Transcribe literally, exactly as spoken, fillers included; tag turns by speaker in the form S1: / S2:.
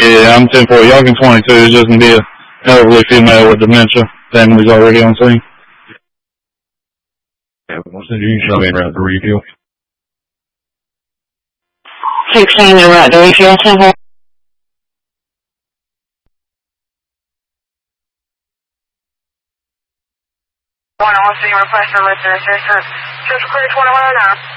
S1: Yeah, I'm ten four. Yawkin twenty-two is just going to be an elderly female with dementia. Family's already on scene.
S2: Yeah, we'll send you an show around the refuel.
S3: sixteen, you're right, the refuel, ten four. one, I want to see you request for listener assistance. Central Clear twenty-one oh nine.